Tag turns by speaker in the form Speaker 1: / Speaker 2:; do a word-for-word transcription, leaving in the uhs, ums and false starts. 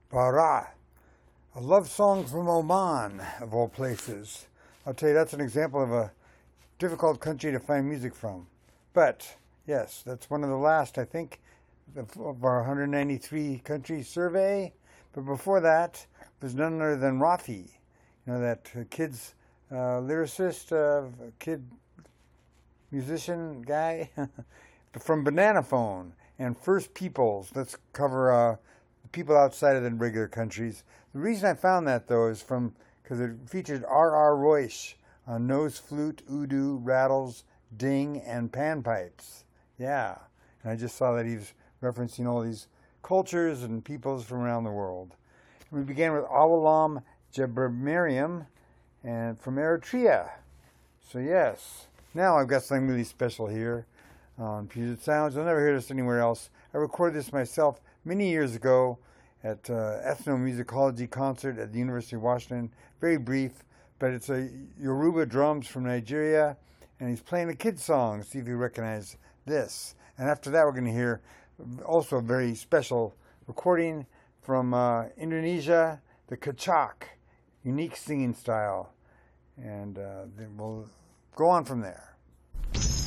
Speaker 1: Bara, a love song from Oman, of all places. I'll tell you, that's an example of a difficult country to find music from. But, yes, that's one of the last, I think, of our one hundred ninety-three country survey. But before that was none other than Rafi, you know, that uh, kid's uh, lyricist, uh, kid musician guy from Banana Phone and First Peoples. Let's cover uh, the people outside of the regular countries. The reason I found that, though, is from because it featured R R. Royce on nose flute, udu, rattles, ding, and panpipes. Yeah, and I just saw that he was referencing all these cultures and peoples from around the world. We began with Awalam Jabrmariam and from Eritrea. So yes, now I've got something really special here on Puget Sounds. You'll never hear this anywhere else. I recorded this myself many years ago at uh, ethnomusicology concert at the University of Washington. Very brief, but it's a Yoruba drums from Nigeria, and he's playing a kid song. See if you recognize this. And after that, we're going to hear also a very special recording from uh, Indonesia, the Kecak, unique singing style. And uh, we'll go on from there.